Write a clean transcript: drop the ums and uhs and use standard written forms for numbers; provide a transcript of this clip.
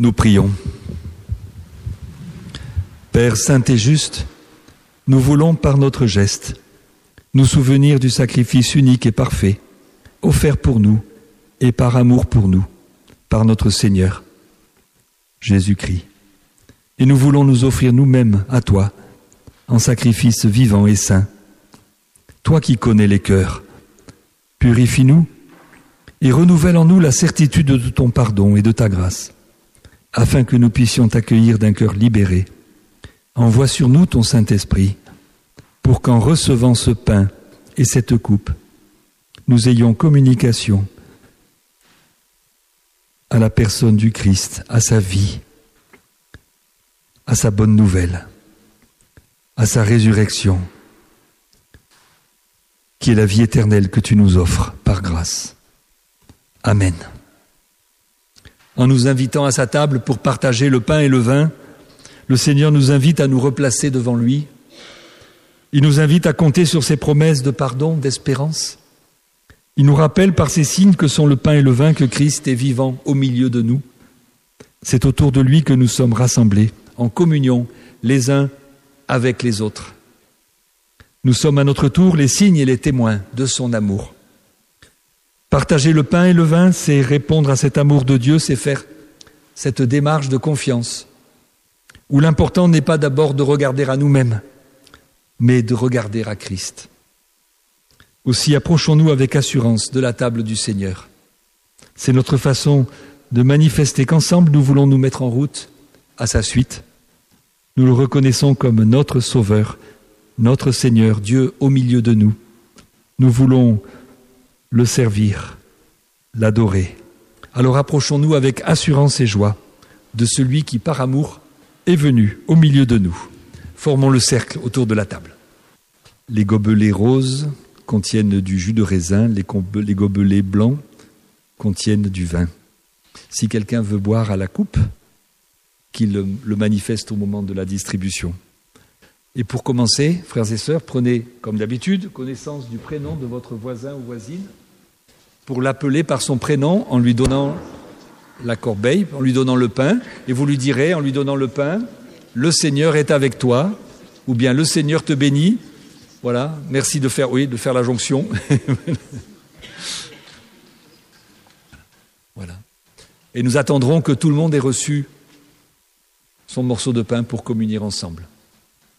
Nous prions. Père saint et juste, nous voulons par notre geste nous souvenir du sacrifice unique et parfait, offert pour nous et par amour pour nous, par notre Seigneur, Jésus-Christ. Et nous voulons nous offrir nous-mêmes à toi, en sacrifice vivant et saint. Toi qui connais les cœurs, purifie-nous et renouvelle en nous la certitude de ton pardon et de ta grâce, afin que nous puissions t'accueillir d'un cœur libéré. Envoie sur nous ton Saint-Esprit, pour qu'en recevant ce pain et cette coupe, nous ayons communication à la personne du Christ, à sa vie, à sa bonne nouvelle, à sa résurrection, qui est la vie éternelle que tu nous offres par grâce. Amen. En nous invitant à sa table pour partager le pain et le vin, le Seigneur nous invite à nous replacer devant lui. Il nous invite à compter sur ses promesses de pardon, d'espérance. Il nous rappelle par ces signes que sont le pain et le vin que Christ est vivant au milieu de nous. C'est autour de lui que nous sommes rassemblés, en communion les uns avec les autres. Nous sommes à notre tour les signes et les témoins de son amour. Partager le pain et le vin, c'est répondre à cet amour de Dieu, c'est faire cette démarche de confiance, où l'important n'est pas d'abord de regarder à nous-mêmes, mais de regarder à Christ. Aussi approchons-nous avec assurance de la table du Seigneur. C'est notre façon de manifester qu'ensemble nous voulons nous mettre en route à sa suite. Nous le reconnaissons comme notre Sauveur, notre Seigneur, Dieu au milieu de nous. Nous voulons le servir, l'adorer. Alors approchons-nous avec assurance et joie de celui qui, par amour, est venu au milieu de nous. Formons le cercle autour de la table. Les gobelets roses contiennent du jus de raisin, les gobelets blancs contiennent du vin. Si quelqu'un veut boire à la coupe, qu'il le manifeste au moment de la distribution. Et pour commencer, frères et sœurs, prenez, comme d'habitude, connaissance du prénom de votre voisin ou voisine pour l'appeler par son prénom en lui donnant la corbeille, en lui donnant le pain, et vous lui direz, en lui donnant le pain, « Le Seigneur est avec toi » ou bien « Le Seigneur te bénit ». Voilà, merci de faire la jonction. Voilà. Et nous attendrons que tout le monde ait reçu son morceau de pain pour communier ensemble.